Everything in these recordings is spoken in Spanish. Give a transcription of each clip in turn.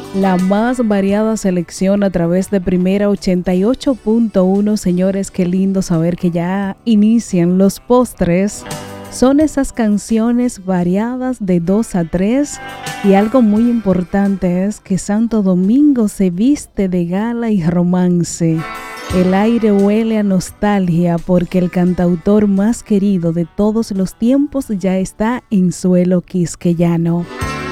La más variada selección a través de Primera 88.1. Señores, qué lindo saber que ya inician los postres. Son esas canciones variadas de 2 a 3. Y algo muy importante es que Santo Domingo se viste de gala y romance. El aire huele a nostalgia porque el cantautor más querido de todos los tiempos ya está en suelo quisqueyano.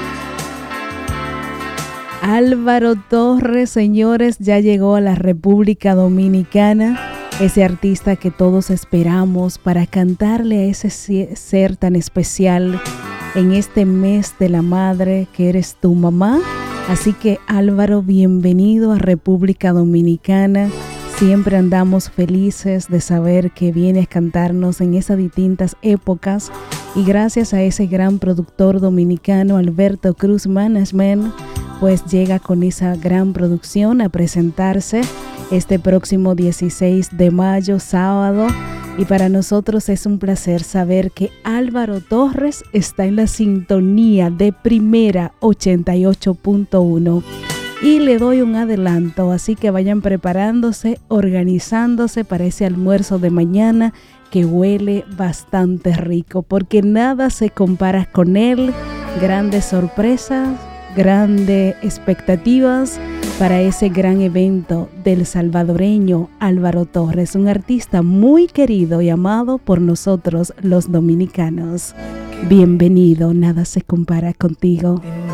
Álvaro Torres, señores, ya llegó a la República Dominicana, ese artista que todos esperamos para cantarle a ese ser tan especial en este mes de la madre que eres tu mamá. Así que Álvaro, bienvenido a República Dominicana. Siempre andamos felices de saber que vienes a cantarnos en esas distintas épocas y gracias a ese gran productor dominicano Alberto Cruz Management, pues llega con esa gran producción a presentarse este próximo 16 de mayo, sábado. Y para nosotros es un placer saber que Álvaro Torres está en la sintonía de Primera 88.1. Y le doy un adelanto, así que vayan preparándose, organizándose para ese almuerzo de mañana que huele bastante rico, porque nada se compara con él. Grandes sorpresas, grandes expectativas para ese gran evento del salvadoreño Álvaro Torres, un artista muy querido y amado por nosotros los dominicanos. Bienvenido, nada se compara contigo.